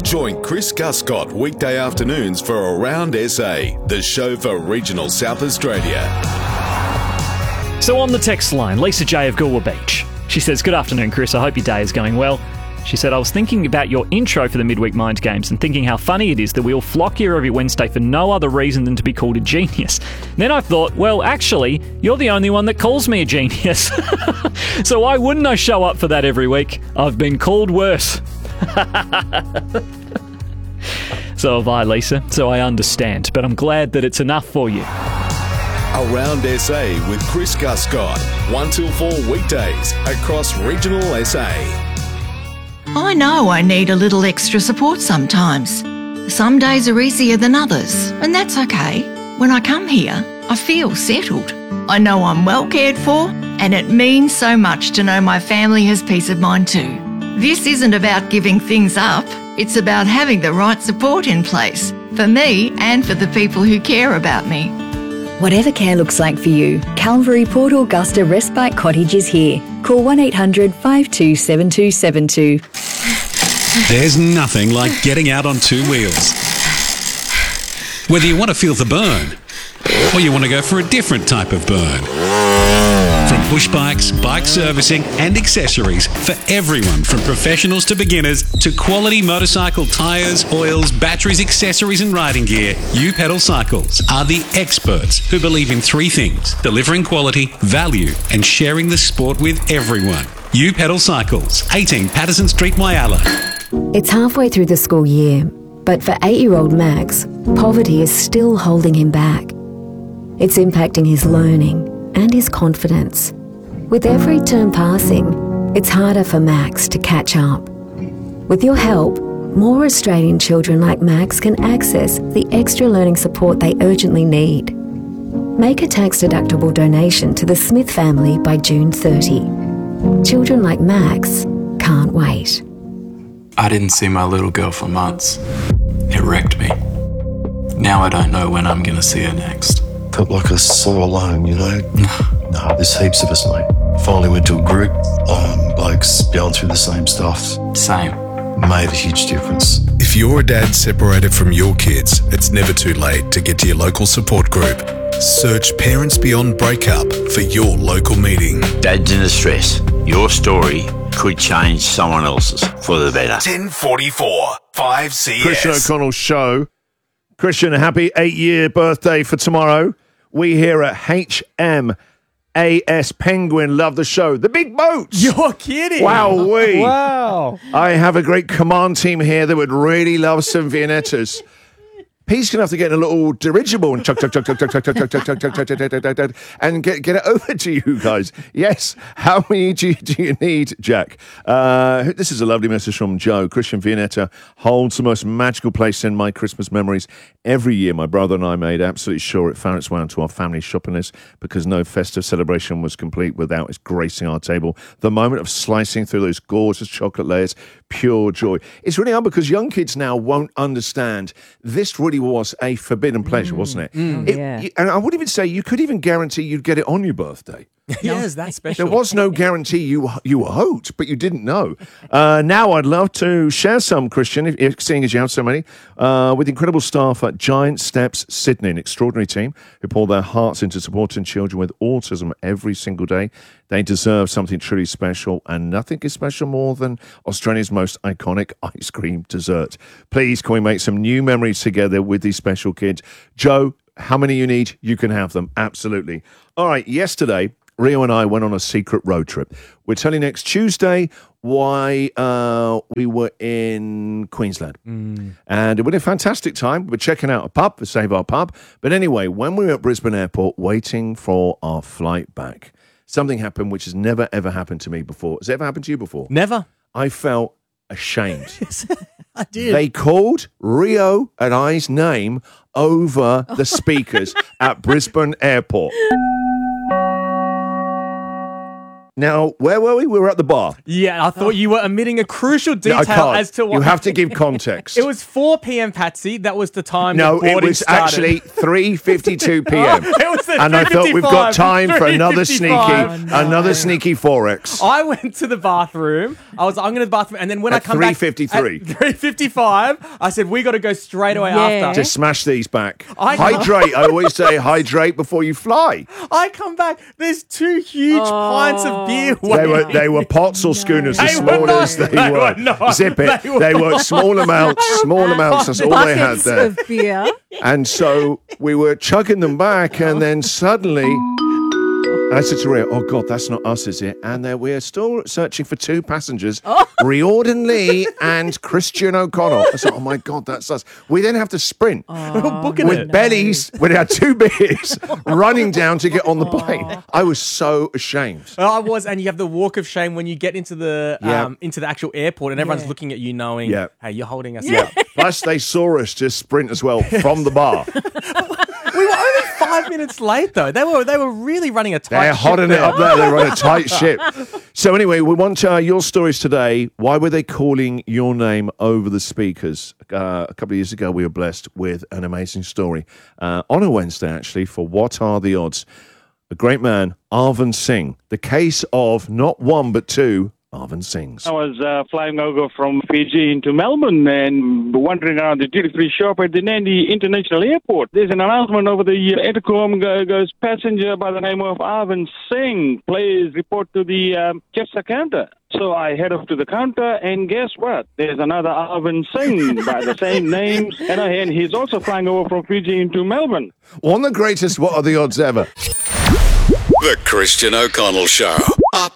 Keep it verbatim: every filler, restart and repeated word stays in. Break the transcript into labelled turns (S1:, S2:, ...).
S1: Join Chris Guscott weekday afternoons for Around S A, the show for regional South Australia.
S2: So on the text line, Lisa J of Goolwa Beach. She says, good afternoon, Chris. I hope your day is going well. She said, I was thinking about your intro for the Midweek Mind Games and thinking how funny it is that we all flock here every Wednesday for no other reason than to be called a genius. Then I thought, well, actually, you're the only one that calls me a genius. So why wouldn't I show up for that every week? I've been called worse. So have I, Lisa. So I understand. But I'm glad that it's enough for you.
S1: Around S A with Chris Guscott. one till four weekdays across regional S A.
S3: I know I need a little extra support sometimes. Some days are easier than others, and that's okay. When I come here, I feel settled. I know I'm well cared for, and it means so much to know my family has peace of mind too. This isn't about giving things up. It's about having the right support in place, for me and for the people who care about me.
S4: Whatever care looks like for you, Calvary Port Augusta Respite Cottage is here. Call one eight hundred five two seven two seven two.
S5: There's nothing like getting out on two wheels. Whether you want to feel the burn, or you want to go for a different type of burn. From push bikes, bike servicing and accessories for everyone from professionals to beginners to quality motorcycle tyres, oils, batteries, accessories and riding gear, U Pedal Cycles are the experts who believe in three things: delivering quality, value and sharing the sport with everyone. U Pedal Cycles, eighteen Patterson Street, Whyalla.
S6: It's halfway through the school year, but for eight-year-old Max, poverty is still holding him back. It's impacting his learning and his confidence. With every term passing, it's harder for Max to catch up. With your help, more Australian children like Max can access the extra learning support they urgently need. Make a tax-deductible donation to the Smith family by June thirtieth. Children like Max can't wait.
S7: I didn't see my little girl for months. It wrecked me. Now I don't know when I'm going to see her next.
S8: Felt like I was so alone, you know? No, there's heaps of us, mate. Finally went to a group, um, blokes going through the same stuff.
S7: Same.
S8: Made a huge difference.
S1: If you're a dad separated from your kids, it's never too late to get to your local support group. Search Parents Beyond Breakup for your local meeting.
S9: Dads in distress. Your story could change someone else's for the better.
S1: ten forty-four, five C S.
S10: Christian O'Connell Show. Christian, a happy eight-year birthday for tomorrow. We here at H M A S Penguin love the show. The big boats.
S11: You're kidding.
S10: Wow, we.
S11: Wow.
S10: I have a great command team here that would really love some Viennettas. Pete's going to have to get in a little dirigible and chuck, chuck, chuck, chuck, chuck, chuck, chuck, chuck, chuck, chuck, chuck, chuck, chuck, chuck, chuck, chuck, and get get it over to you guys. Yes. How many do you, do you need, Jack? Uh, this is a lovely message from Joe. Christian Viennetta holds the most magical place in my Christmas memories. Every year, my brother and I made absolutely sure it found its way onto our family shopping list because no festive celebration was complete without it gracing our table. The moment of slicing through those gorgeous chocolate layers, pure joy. It's really hard because young kids now won't understand this really was a forbidden pleasure, mm, wasn't it?
S11: Mm,
S10: it
S11: yeah.
S10: you, and I would even say you could even guarantee you'd get it on your birthday.
S11: Yes, that's special.
S10: There was no guarantee you you hoped, but you didn't know. Uh, now I'd love to share some, Christian, if, if, seeing as you have so many, uh, with incredible staff at Giant Steps Sydney, an extraordinary team who pour their hearts into supporting children with autism every single day. They deserve something truly special, and nothing is special more than Australia's most iconic ice cream dessert. Please, can we make some new memories together with these special kids? Joe, how many you need? You can have them. Absolutely. All right, yesterday, Rio and I went on a secret road trip. We'll tell you next Tuesday why uh, we were in Queensland. Mm. And it was a fantastic time. We were checking out a pub, the Save Our Pub. But anyway, when we were at Brisbane Airport waiting for our flight back, something happened which has never, ever happened to me before. Has it ever happened to you before?
S11: Never.
S10: I felt ashamed.
S11: I did.
S10: They called Rio and I's name over the speakers at Brisbane Airport. Now, where were we? We were at the bar.
S11: Yeah, I thought you were omitting a crucial
S10: No,
S11: detail
S10: I can't.
S11: as to what
S10: You have to give context.
S11: It was four p.m. Patsy. That was the time.
S10: No,
S11: the
S10: it
S11: boarding
S10: was
S11: started.
S10: actually three fifty-two p.m.
S11: It was at
S10: And I thought we've got time for another sneaky,
S11: three fifty-five.
S10: another sneaky forex.
S11: I went to the bathroom. I was, I'm going to the bathroom, and then when
S10: At
S11: I come
S10: three
S11: back
S10: fifty-three.
S11: at three fifty-five, I said we got to go straight away
S12: Yeah.
S11: after.
S10: To smash these back.
S11: I-
S10: hydrate. I always say hydrate before you fly.
S11: I come back. There's two huge pints of beer.
S10: They were
S11: waiting.
S10: they were pots or schooners as
S11: They were
S10: small
S11: not.
S10: as they,
S11: They
S10: were.
S11: were not.
S10: Zip it.
S11: They were-
S10: They were small amounts, small amounts. That's all they had
S12: Buckets
S10: there.
S12: of beer.
S10: And so we were chugging them back, and then suddenly I said to Ria, "Oh God, that's not us, is it?" And then we're still searching for two passengers, Riordan Lee and Christian O'Connell. I said, "Oh my God, that's us." We then have to sprint
S11: We were booking
S10: with
S11: it.
S10: bellies, with our two beers, running down to get on the plane. I was so ashamed.
S11: Oh, I was, and you have the walk of shame when you get into the
S10: Yeah.
S11: um, into the actual airport, and everyone's
S12: Yeah.
S11: looking at you, knowing,
S10: Yeah.
S11: hey, you're holding us
S10: Yeah.
S11: up.
S10: Plus, they saw us just sprint as well from the bar.
S11: We were only five minutes late, though. They were they were really running a tight.
S10: They're
S11: ship
S10: hotting it
S11: there.
S10: up there. They're on a tight ship. So anyway, we want uh, your stories today. Why were they calling your name over the speakers? Uh, a couple of years ago, we were blessed with an amazing story uh, on a Wednesday, actually, for What Are the Odds? A great man, Arvind Singh. The case of not one, but two Arvind Singhs.
S13: I was uh, flying over from Fiji into Melbourne and wandering around the duty-free shop at the Nandi International Airport. There's an announcement over the uh, intercom go- goes, passenger by the name of Arvind Singh, please report to the um, Chester counter. So I head off to the counter, and guess what? There's another Arvind Singh by the same name, and, I, and he's also flying over from Fiji into Melbourne.
S10: One of the greatest What Are the Odds ever.
S1: The Christian O'Connell Show. Up